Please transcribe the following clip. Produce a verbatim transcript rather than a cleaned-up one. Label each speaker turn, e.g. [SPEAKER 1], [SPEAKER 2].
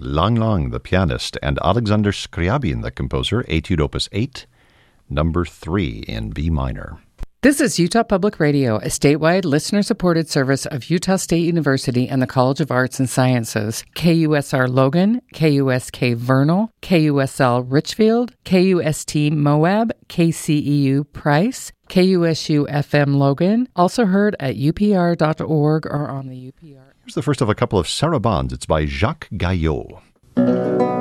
[SPEAKER 1] Lang Lang, the pianist, and Alexander Scriabin, the composer, Etude Opus eight, number three in B minor.
[SPEAKER 2] This is Utah Public Radio, a statewide listener-supported service of Utah State University and the College of Arts and Sciences. K U S R Logan, K U S K Vernal, K U S L Richfield, K U S T Moab, K C E U Price, K U S U F M Logan, also heard at U P R dot org or on the U P R.
[SPEAKER 1] Here's the first of a couple of sarabands. It's by Jacques Gaillot.